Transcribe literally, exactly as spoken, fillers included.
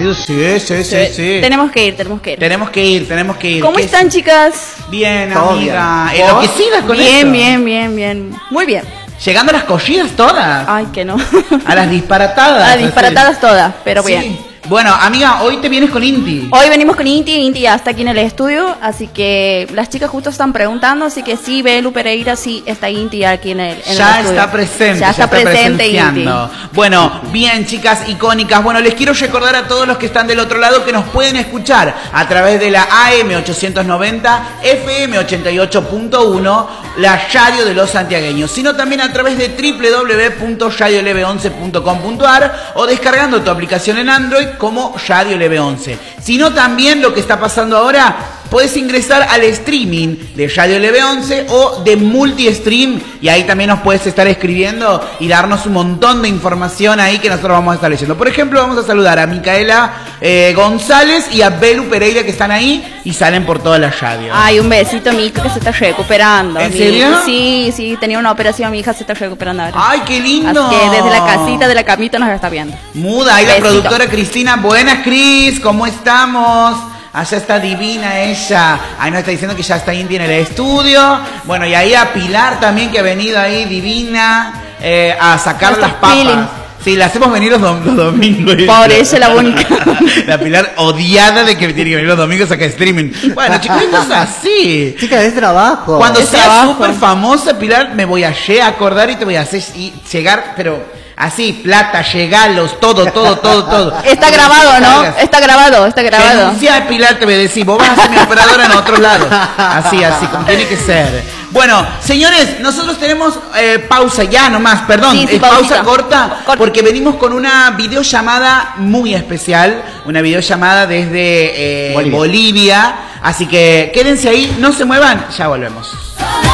partido. Sí, sí, sí, sí. Tenemos que ir, tenemos que ir. Tenemos que ir, tenemos que ir. ¿Cómo están, es? chicas? Bien, Todo amiga. bien. Enloquecidas con Bien, esto. bien, bien, bien. Muy bien. Llegando a las cogidas todas. Ay, que no. A las disparatadas. A disparatadas todas, pero Sí. bien. Bueno, amiga, hoy te vienes con Inti. Hoy venimos con Inti, Inti ya está aquí en el estudio, así que las chicas justo están preguntando, así que sí, Belu Pereira, sí, está Inti aquí en el, en el Ya estudio. está presente, Ya está presente Inti. presenciando. Bueno, bien, chicas icónicas. Bueno, les quiero recordar a todos los que están del otro lado que nos pueden escuchar a través de la A M ochocientos noventa, F M ochenta y ocho punto uno, la radio de los santiagueños, sino también a través de doble u doble u doble u punto radio leve once punto com punto a r o descargando tu aplicación en Android como Radio Leve once. Sino también lo que está pasando ahora, puedes ingresar al streaming de Radio Leve once o de Multistream y ahí también nos puedes estar escribiendo y darnos un montón de información ahí que nosotros vamos a estar leyendo. Por ejemplo, vamos a saludar a Micaela eh, González y a Belu Pereira que están ahí y salen por toda la radio. Ay, un besito a mi hija que se está recuperando. ¿En Mi- serio? Sí, sí, tenía una operación, mi hija se está recuperando ahora. ¡Ay, qué lindo! Así que desde la casita de la camita nos está viendo. Muda, ahí la Besito. productora Cristina. Buenas, Cris, ¿cómo estamos? Allá está divina ella. Ahí nos está diciendo que ya está Inti en el estudio. Bueno, y ahí a Pilar también, que ha venido ahí divina eh, a sacar Nuestro las papas. feeling. Sí, la hacemos venir los, dom- los domingos. Por eso la única. La Pilar odiada de que tiene que venir los domingos a que streaming. Bueno, chicos, esto es así. Chica, es trabajo. Cuando Es seas trabajo. súper famosa, Pilar, me voy a lle- acordar y te voy a hacer y llegar, pero así, plata, llegalos, todo, todo, todo, todo. Está grabado, ¿no? Salgas. Está grabado, está grabado. Denuncia a Pilar, te voy a decir, vos vas a ser mi operadora en otro lado. Así, así, como tiene que ser. Bueno, señores, nosotros tenemos eh, pausa ya nomás, perdón, Sí, sí, es pausa pausita. corta, Corta. porque venimos con una videollamada muy especial, una videollamada desde eh, Bolivia. Bolivia, así que quédense ahí, no se muevan, ya volvemos.